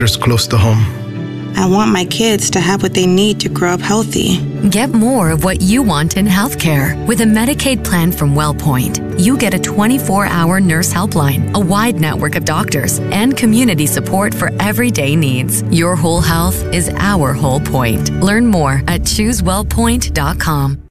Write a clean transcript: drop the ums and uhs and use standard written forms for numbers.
close to home. I want my kids to have what they need to grow up healthy. Get more of what you want in healthcare. With a Medicaid plan from WellPoint, you get a 24-hour nurse helpline, a wide network of doctors, and community support for everyday needs. Your whole health is our whole point. Learn more at ChooseWellPoint.com.